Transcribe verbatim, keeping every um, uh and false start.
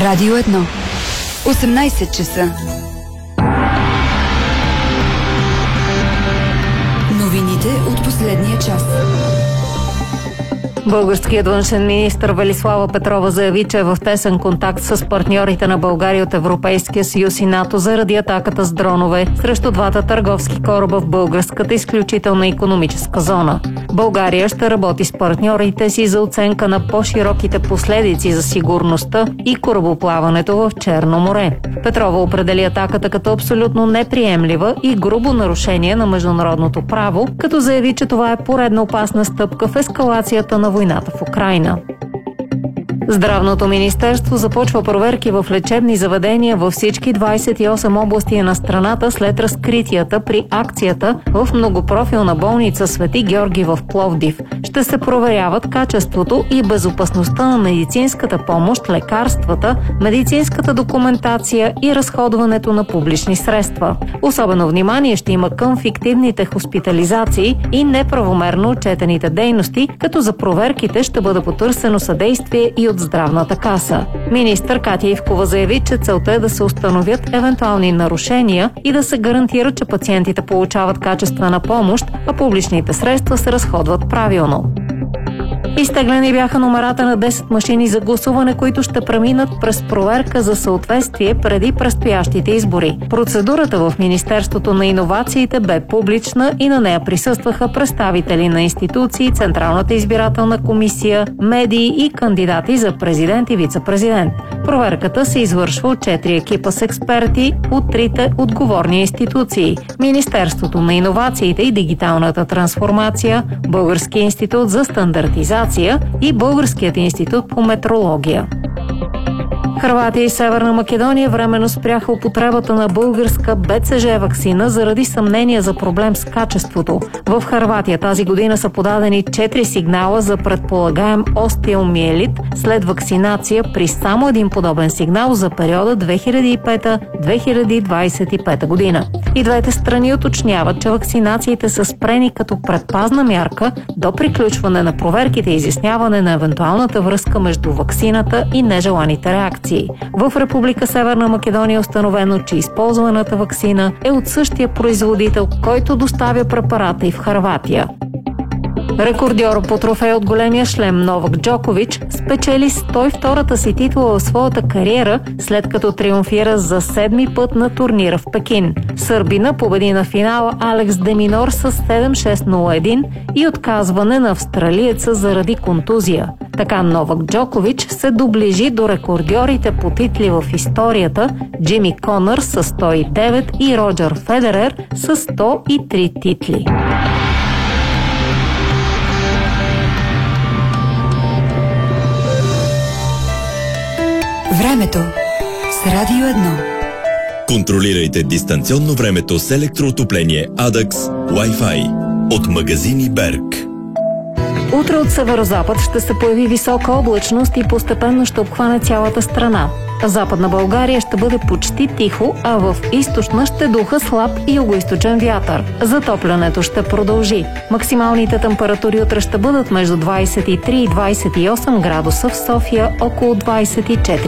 Радио едно. осемнайсет часа. Новините от последния час. Българският външен министър Велислава Петрова заяви, че е в тесен контакт с партньорите на България от Европейския съюз и НАТО заради атаката с дронове срещу двата търговски кораба в българската изключителна икономическа зона. България ще работи с партньорите си за оценка на по-широките последици за сигурността и корабоплаването в Черно море. Петрова определи атаката като абсолютно неприемлива и грубо нарушение на международното право, като заяви, че това е поредна опасна стъпка в ескалацията на войната в Украйна. Здравното министерство започва проверки в лечебни заведения във всички двайсет и осем области на страната след разкритията при акцията в многопрофилна болница Свети Георги в Пловдив. Ще се проверяват качеството и безопасността на медицинската помощ, лекарствата, медицинската документация и разходването на публични средства. Особено внимание ще има към фиктивните хоспитализации и неправомерно отчетените дейности, като за проверките ще бъде потърсено съдействие и от Здравната каса. Министър Катя Ивкова заяви, че целта е да се установят евентуални нарушения и да се гарантира, че пациентите получават качествена помощ, а публичните средства се разходват правилно. Изтеглени бяха номерата на десет машини за гласуване, които ще преминат през проверка за съответствие преди предстоящите избори. Процедурата в Министерството на иновациите бе публична и на нея присъстваха представители на институции, Централната избирателна комисия, медии и кандидати за президент и вице-президент. Проверката се извършва от четири екипа с експерти от трите отговорни институции – Министерството на иновациите и дигиталната трансформация, Българския институт за стандартизация и Българският институт по метрология. Хърватия и Северна Македония временно спряха употребата на българска Б Ц Ж ваксина заради съмнения за проблем с качеството. В Хърватия тази година са подадени четири сигнала за предполагаем остеомиелит след вакцинация при само един подобен сигнал за периода две хиляди и пета - две хиляди двайсет и пета година. И двете страни уточняват, че вакцинациите са спрени като предпазна мярка до приключване на проверките и изясняване на евентуалната връзка между ваксината и нежеланите реакции. В Република Северна Македония е установено, че използваната ваксина е от същия производител, който доставя препарата и в Хърватия. Рекордьор по трофея от големия шлем Новак Джокович спечели сто и втората си титла в своята кариера, след като триумфира за седми път на турнира в Пекин. Сърбина победи на финала Алекс Деминор с седем шест нула един и отказване на австралиеца заради контузия. Така Новак Джокович се доближи до рекордьорите по титли в историята Джими Конър с сто и девет и Роджер Федерер с сто и три титли. Времето с Радио едно. Контролирайте дистанционно времето с електроотопление Адакс Wi-Fi от магазини Берг. Утре от северозапад ще се появи висока облачност и постепенно ще обхване цялата страна. В Западна България ще бъде почти тихо, а в източна ще духа слаб и югоизточен вятър. Затоплянето ще продължи. Максималните температури утре ще бъдат между двайсет и три и двайсет и осем градуса, в София около двайсет и четири.